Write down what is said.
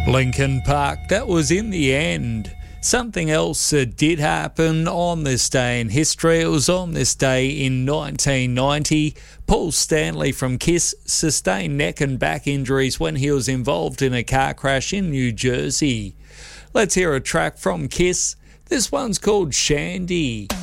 Linkin Park, that was In the End. Something else did happen on this day in history. It was on this day in 1990. Paul Stanley from Kiss sustained neck and back injuries when he was involved in a car crash in New Jersey. Let's hear a track from Kiss. This one's called Shandy.